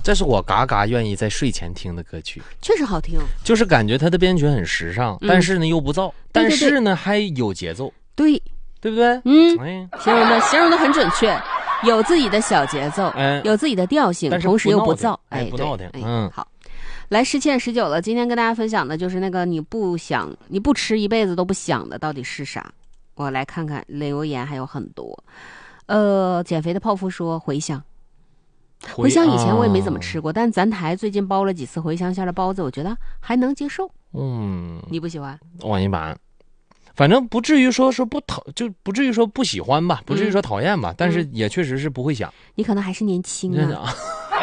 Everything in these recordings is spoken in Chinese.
这是我嘎嘎愿意在睡前听的歌曲， 确实好听， 就是感觉它的编曲很时尚，但是呢又不燥，但是呢还有节奏， 对不对？ 形容的很准确，有自己的小节奏，有自己的调性，同时又不燥， 不闹挺， 好。来17:19了，今天跟大家分享的就是那个你不吃一辈子都不想的到底是啥？我来看看留言还有很多。减肥的泡芙说茴香以前我也没怎么吃过，但咱台最近包了几次茴香馅的包子，我觉得还能接受。你不喜欢？ 我一般，反正不至于说不就不至于说不喜欢吧，不至于说讨厌吧，但是也确实是不会想。 你可能还是年轻啊。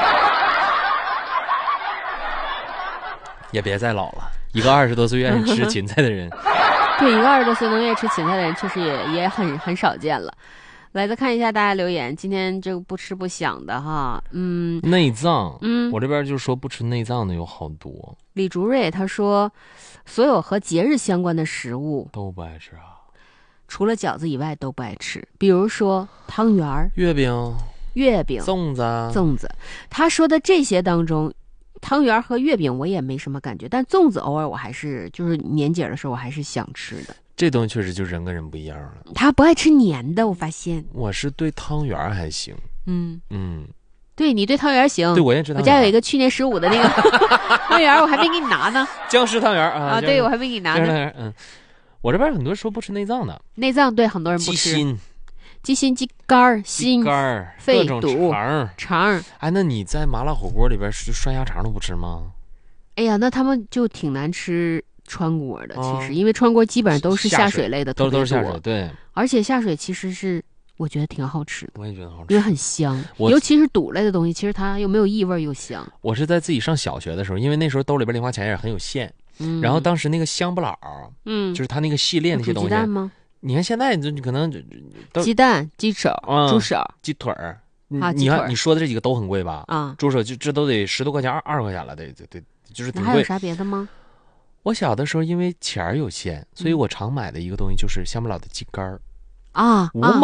也别再老了，一个20多岁愿意吃芹菜的人， 对，一个20多岁能愿意吃芹菜的人，确实也很少见了。来，再看一下大家留言，今天这个不吃不想的哈， 内脏，我这边就说不吃内脏的有好多。 李竹瑞他说，所有和节日相关的食物都不爱吃啊， 除了饺子以外都不爱吃，比如说汤圆、月饼、 粽子。他说的这些当中，汤圆和月饼我也没什么感觉，但粽子偶尔我还是就是年节的时候我还是想吃的。 这东西确实就人跟人不一样了。 他不爱吃黏的，我发现。 我是对汤圆还行。 对，你对汤圆行。 对，我也知道。 我家有一个去年15的那个汤圆，我还没给你拿呢。 僵尸汤圆啊！ 对，我还没给你拿呢。 我这边很多说不吃内脏的。 内脏对很多人不吃。鸡心、鸡肝、心、肺、肚、肠。 哎，那你在麻辣火锅里边涮鸭肠都不吃吗？ 哎呀，那他们就挺难吃川锅的，其实因为川锅基本上都是下水类的， 都是下水，对。 而且下水其实是我觉得挺好吃的， 我也觉得好吃， 因为很香，尤其是肚类的东西，其实它又没有异味又香。 我是在自己上小学的时候，因为那时候兜里边零花钱也很有限，然后当时那个香不老，就是它那个系列那些东西。 鸡蛋吗？ 你看现在你可能鸡蛋、鸡手、猪手、 鸡腿儿，你看你说的这几个都很贵吧？猪手这都得10多块钱、20块钱了，对，就是挺贵。 还有啥别的吗？ 我小的时候因为钱有限，所以我常买的一个东西就是香不老的鸡肝儿。 5毛